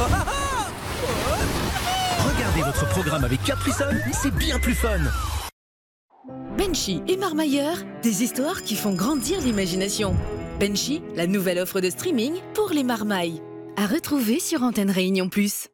Regardez votre programme avec Caprisonne, c'est bien plus fun. Benchy et Marmailleur, des histoires qui font grandir l'imagination. Benchy, la nouvelle offre de streaming pour les marmailles. À retrouver sur Antenne Réunion Plus.